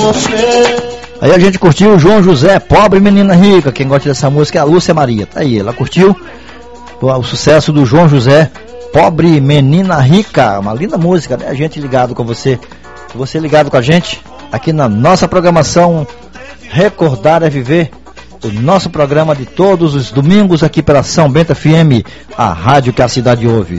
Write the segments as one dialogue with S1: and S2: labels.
S1: Aí a gente curtiu o João José, Pobre Menina Rica. Quem gosta dessa música é a Lúcia Maria. Tá aí, ela curtiu o sucesso do João José, Pobre Menina Rica. Uma linda música, né? A gente ligado com você, você ligado com a gente aqui na nossa programação Recordar é Viver, o nosso programa de todos os domingos aqui pela São Bento FM, a rádio que a cidade ouve.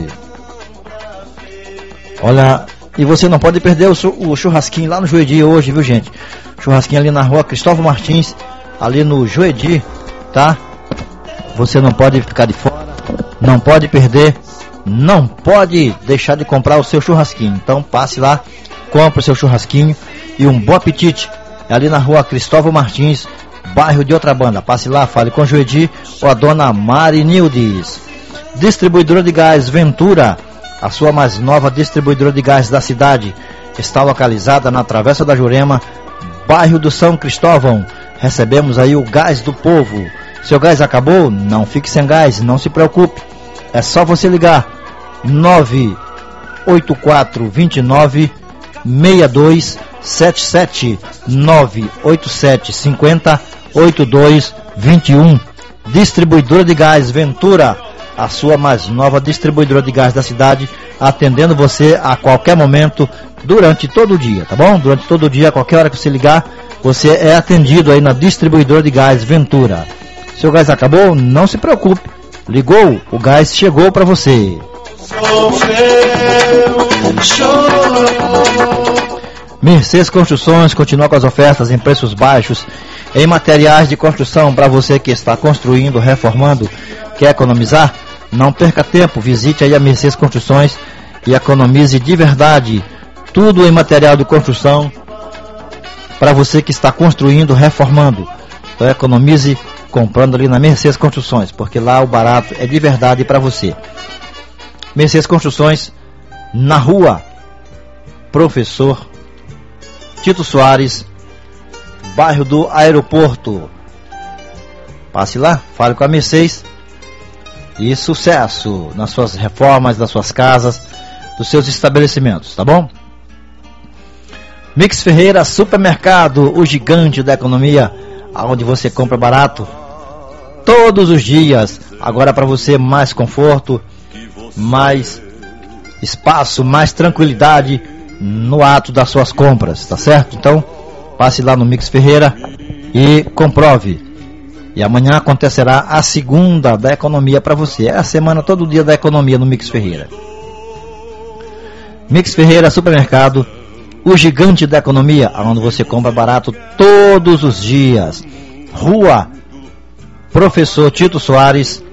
S1: Olha, e você não pode perder o churrasquinho lá no Juedi hoje, viu, gente? Churrasquinho ali na rua Cristóvão Martins, ali no Juedi, tá? Você não pode ficar de fora, não pode perder, não pode deixar de comprar o seu churrasquinho. Então passe lá, compre o seu churrasquinho e um bom apetite. É ali na rua Cristóvão Martins, bairro de Outra Banda. Passe lá, fale com o Juedi ou a dona Mari Nildes. Distribuidora de gás Ventura, a sua mais nova distribuidora de gás da cidade, está localizada na Travessa da Jurema, bairro do São Cristóvão. Recebemos aí o gás do povo. Seu gás acabou? Não fique sem gás, não se preocupe. É só você ligar 98429-6277, 98750-8221. Distribuidora de gás Ventura, a sua mais nova distribuidora de gás da cidade, atendendo você a qualquer momento, durante todo o dia, tá bom? Durante todo o dia, a qualquer hora que você ligar, você é atendido aí na distribuidora de gás Ventura. Seu gás acabou? Não se preocupe. Ligou, o gás chegou para você. Mercedes Construções continua com as ofertas em preços baixos em materiais de construção para você que está construindo, reformando, quer economizar? Não perca tempo, visite aí a Mercedes Construções e economize de verdade. Tudo em material de construção para você que está construindo, reformando. Então economize comprando ali na Mercedes Construções, porque lá o barato é de verdade para você. Mercedes Construções, na rua Professor Tito Soares, bairro do Aeroporto. Passe lá, fale com a Mercedes e sucesso nas suas reformas, das suas casas, dos seus estabelecimentos, tá bom? Mix Ferreira Supermercado, o gigante da economia, onde você compra barato todos os dias. Agora para você mais conforto, mais espaço, mais tranquilidade no ato das suas compras, tá certo? Então passe lá no Mix Ferreira e comprove. E amanhã acontecerá a segunda da economia para você. É a semana, todo dia da economia no Mix Ferreira. Mix Ferreira Supermercado, o gigante da economia, onde você compra barato todos os dias. Rua Professor Tito Soares,